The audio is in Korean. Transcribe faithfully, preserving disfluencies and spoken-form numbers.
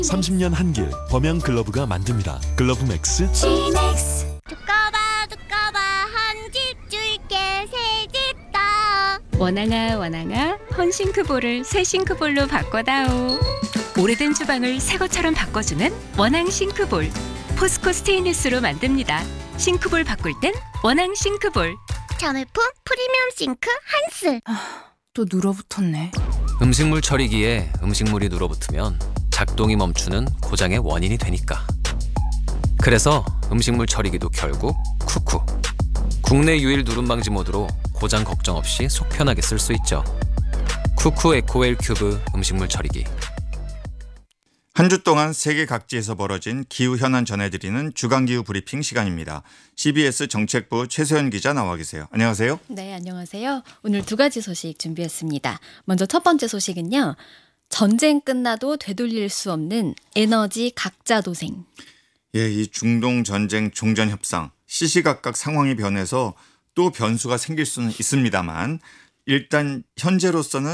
삼십 년 한길 범양 글러브가 만듭니다. 글러브 맥스. 지넥스. 두꺼봐 두꺼봐 한 집 줄게 새 집 다. 원앙아 원앙아 헌싱크볼을 새 싱크볼로 바꿔다오. 오래된 주방을 새 것처럼 바꿔주는 원앙 싱크볼. 포스코 스테인리스로 만듭니다. 싱크볼 바꿀 땐 원앙 싱크볼. 자매품 프리미엄 싱크 한스. 또 눌어붙었네. 음식물 처리기에 음식물이 눌어붙으면 작동이 멈추는 고장의 원인이 되니까. 그래서 음식물 처리기도 결국 쿠쿠. 국내 유일 누름 방지 모드로 고장 걱정 없이 속 편하게 쓸 수 있죠. 쿠쿠 에코웰 큐브 음식물 처리기. 한 주 동안 세계 각지에서 벌어진 기후 현안 전해드리는 주간기후 브리핑 시간입니다. 씨비에스 정책부 최소연 기자 나와 계세요. 안녕하세요. 네, 안녕하세요. 오늘 두 가지 소식 준비했습니다. 먼저 첫 번째 소식은요. 전쟁 끝나도 되돌릴 수 없는 에너지 각자 도생. 예, 이 중동 전쟁 종전 협상 시시각각 상황이 변해서 또 변수가 생길 수는 있습니다만 일단 현재로서는